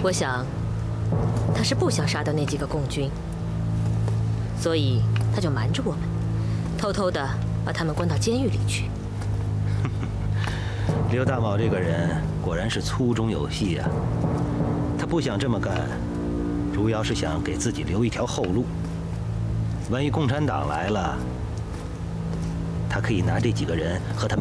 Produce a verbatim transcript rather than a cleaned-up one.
我想，他是不想杀掉那几个共军，所以他就瞒着我们，偷偷的把他们关到监狱里去。 刘大宝这个人果然是粗中有细啊！他不想这么干，主要是想给自己留一条后路。万一共产党来了，他可以拿这几个人和他们。